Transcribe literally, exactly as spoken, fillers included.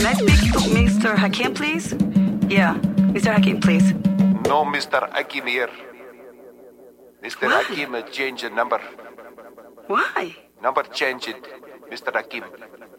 Can I speak to Mister Hakim, please? Yeah, Mister Hakim, please. No, Mister Hakim here. Mister Why? Hakim changed the number. Why? Number changed, Mister Hakim.